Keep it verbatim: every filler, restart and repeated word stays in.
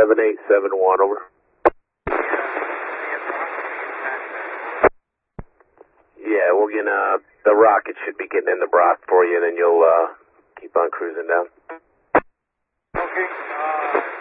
seven eight seven one, over. Yeah, we're gonna, the rocket should be getting in the Brock for you, and then you'll uh, keep on cruising down. Okay, uh...